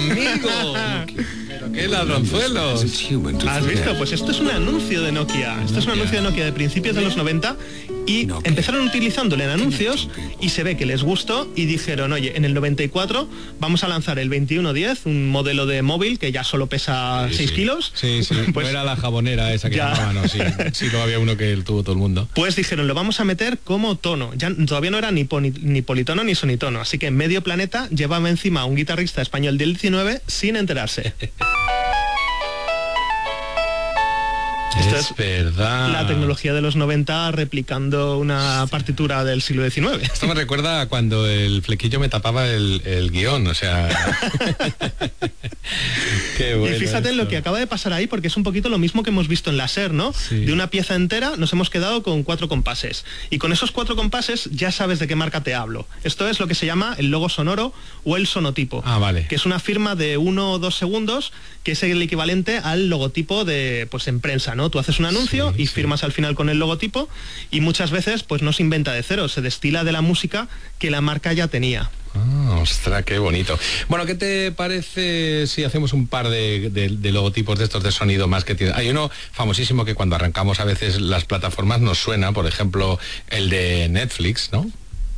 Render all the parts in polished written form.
amigo! ¡Pero qué ladronzuelos! ¿Has visto? Pues esto es un anuncio de Nokia. Esto es un anuncio de Nokia de principios de los 90 y empezaron utilizándolo en anuncios y se ve que les gustó y dijeron, oye, en el 94 vamos a lanzar el 2110, un modelo de móvil que ya solo pesa 6 kilos. Sí, pues no era la jabonera esa que llamaban, no, sí, no había uno que tuvo todo el mundo. Pues dijeron, lo vamos a meter como tono. Ya todavía no era ni politono ni sonitono, así que medio planeta llevaba encima a un guitarrista español del 19 sin enterarse. Esto es verdad. La tecnología de los 90 replicando una partitura del siglo XIX. Esto me recuerda a cuando el flequillo me tapaba el guión, o sea... Qué bueno. Y fíjate en lo que acaba de pasar ahí, porque es un poquito lo mismo que hemos visto en la SER, ¿no? Sí. De una pieza entera nos hemos quedado con 4 compases. Y con esos 4 compases ya sabes de qué marca te hablo. Esto es lo que se llama el logo sonoro o el sonotipo. Ah, vale. Que es una firma de 1 o 2 segundos, que es el equivalente al logotipo de, pues en prensa, ¿no? Tú haces un anuncio y firmas al final con el logotipo y muchas veces pues no se inventa de cero, se destila de la música que la marca ya tenía. Ostras, qué bonito. Bueno, ¿qué te parece si hacemos un par de logotipos de estos de sonido más que tiene? Hay uno famosísimo que cuando arrancamos a veces las plataformas nos suena, por ejemplo, el de Netflix, ¿no?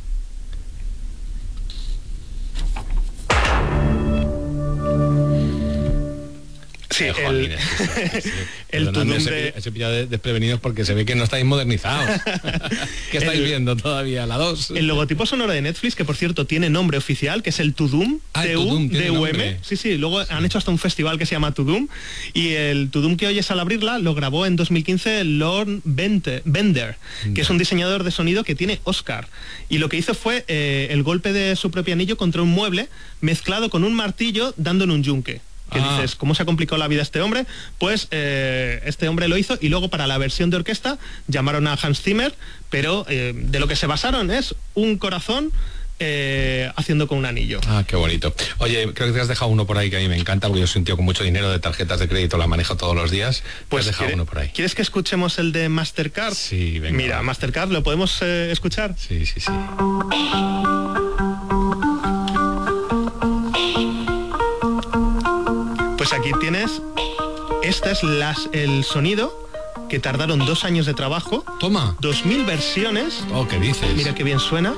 Sí, el Tudum se pilla desprevenidos porque se ve que no estáis modernizados. ¿Qué estáis viendo todavía? La 2. El logotipo sonoro de Netflix, que por cierto tiene nombre oficial, que es el Tudum, T-U-D-U-M. Sí, luego han hecho hasta un festival que se llama Tudum. Y el Tudum que oyes al abrirla lo grabó en 2015 Lorne Bender, que es un diseñador de sonido que tiene Oscar. Y lo que hizo fue el golpe de su propio anillo contra un mueble mezclado con un martillo dándole un yunque. Que dices, ¿cómo se ha complicado la vida este hombre? Pues este hombre lo hizo y luego para la versión de orquesta llamaron a Hans Zimmer, pero de lo que se basaron es un corazón haciendo con un anillo. Ah, qué bonito. Oye, creo que te has dejado uno por ahí que a mí me encanta, porque yo soy un tío con mucho dinero de tarjetas de crédito, la manejo todos los días. Pues has dejado uno por ahí. ¿Quieres que escuchemos el de Mastercard? Sí, venga. Mira, Mastercard, ¿lo podemos escuchar? Sí. Pues aquí tienes, este es el sonido que tardaron 2 años de trabajo. Toma. 2000 versiones. Oh, ¿qué dices? Mira qué bien suena.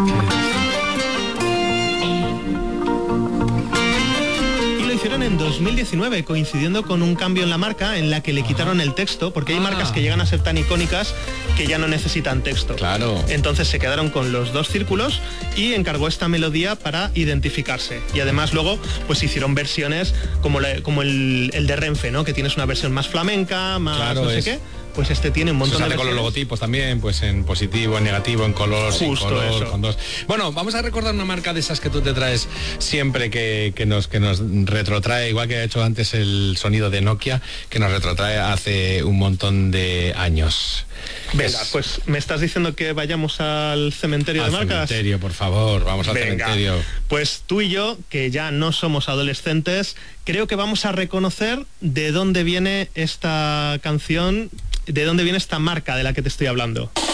Y lo hicieron en 2019, coincidiendo con un cambio en la marca en la que le quitaron el texto, porque hay marcas que llegan a ser tan icónicas que ya no necesitan texto. Claro. Entonces se quedaron con los 2 círculos y encargó esta melodía para identificarse. Y además luego pues hicieron versiones como el de Renfe, ¿no? Que tienes una versión más flamenca, más no sé qué. Pues este tiene un montón de versiones. Con los logotipos también, pues en positivo, en negativo, en color, sin color, con 2. Bueno, vamos a recordar una marca de esas que tú te traes siempre que nos retrotrae, igual que ha hecho antes el sonido de Nokia, que nos retrotrae hace un montón de años. Venga, pues me estás diciendo que vayamos al cementerio de marcas. Al cementerio, por favor, vamos al cementerio. Pues tú y yo, que ya no somos adolescentes, creo que vamos a reconocer de dónde viene esta canción, de dónde viene esta marca de la que te estoy hablando.